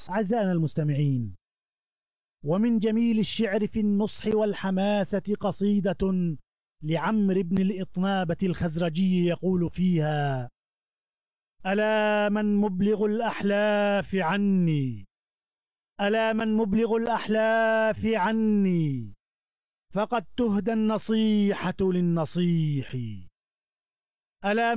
أعزائنا المستمعين، ومن جميل الشعر في النصح والحماسة قصيدة لعمرو بن الإطنابة الخزرجي يقول فيها: ألا من مبلغ الأحلاف عني، ألا من مبلغ الأحلاف عني، فقد تهدى النصيحة للنصيح. ألا